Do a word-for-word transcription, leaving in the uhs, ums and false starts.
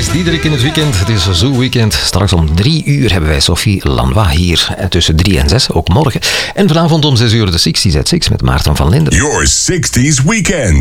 geweest. Diederik in het weekend. Het is Zoo Weekend. Straks om drie uur hebben wij Sophie Lanois hier. En tussen drie en zes, ook morgen. En vanavond om zes uur de zestig at zes met Maarten van Linden. Your sixties Weekend.